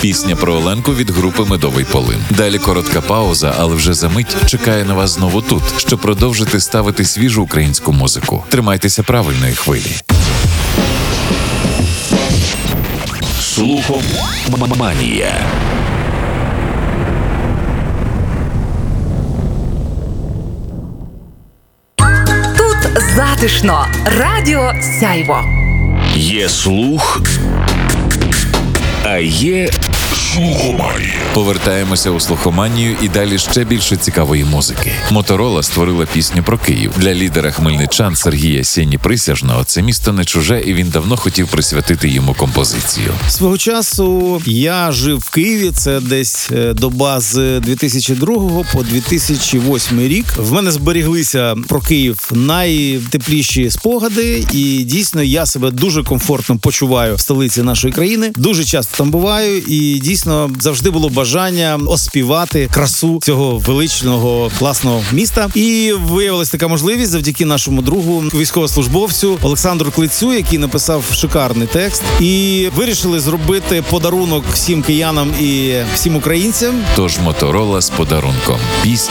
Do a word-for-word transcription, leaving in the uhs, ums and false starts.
Пісня про Оленку від групи «Медовий полин». Далі коротка пауза, але вже за мить чекає на вас знову тут, щоб продовжити ставити свіжу українську музику. Тримайтеся правильної хвилі. Слухоманія. Тут затишно. Радіо Сяйво. Є слух, а є слухоманія. Повертаємося у слухоманію і далі ще більше цікавої музики. Моторола створила пісню про Київ. Для лідера хмельничан Сергія Сєні-Присяжного це місто не чуже, і він давно хотів присвятити йому композицію. Свого часу я жив в Києві, це десь доба з дві тисячі другого по дві тисячі восьмий рік. В мене зберіглися про Київ найтепліші спогади, і дійсно я себе дуже комфортно почуваю в столиці нашої країни. Дуже часто там буваю, і дійсно завжди було бажання оспівати красу цього величного, класного міста. І виявилась така можливість завдяки нашому другу, військовослужбовцю Олександру Клицю, який написав шикарний текст. І вирішили зробити подарунок всім киянам і всім українцям. Тож Моторола з подарунком. Пісня